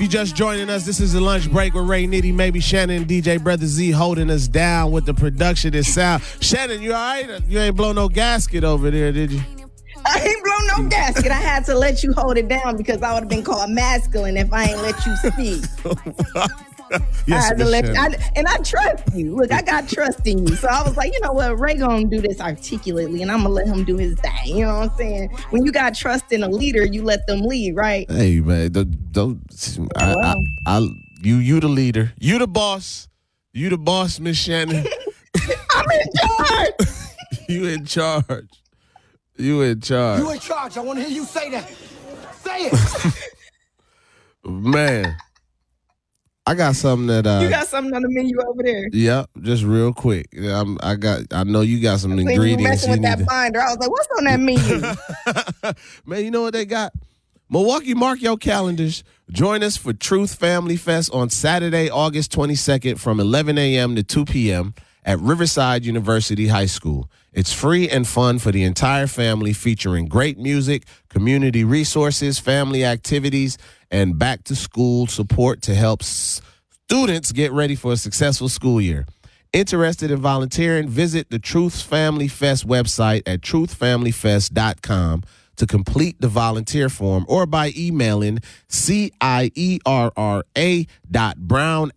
you just joining us, this is the lunch break with Ray Nitty, maybe Shannon and DJ Brother Z holding us down with the production and sound. Shannon, you all right? You ain't blow no gasket over there, did you? I ain't blow no gasket. I had to let you hold it down because I would have been called masculine if I ain't let you speak. Yes, I had to let you, and I trust you. Look, I got trust in you. So I was like, you know what? Ray gonna do this articulately, and I'm gonna let him do his thing. You know what I'm saying? When you got trust in a leader, you let them lead, right? Hey, man, you the leader. You the boss. You the boss, Miss Shannon. I'm in charge. You in charge. You in charge. You in charge. I want to hear you say that. Say it. Man, I got something that you got something on the menu over there. Yep, just real quick. I know you got some ingredients. You messing with that binder. I was like, what's on that menu? Man, you know what they got? Milwaukee, mark your calendars. Join us for Truth Family Fest on Saturday, August 22nd from 11 a.m. to 2 p.m. at Riverside University High School. It's free and fun for the entire family, featuring great music, community resources, family activities, and back-to-school support to help students get ready for a successful school year. Interested in volunteering? Visit the Truth Family Fest website at truthfamilyfest.com to complete the volunteer form or by emailing CIERRA.brown